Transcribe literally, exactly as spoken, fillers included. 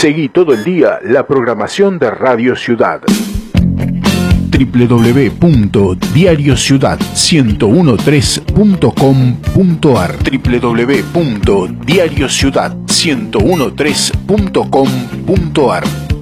Seguí todo el día la programación de Radio Ciudad. doble u doble u doble u punto diario ciudad ciento trece punto com punto a r doble u doble u doble u punto diario ciudad ciento trece punto com punto a r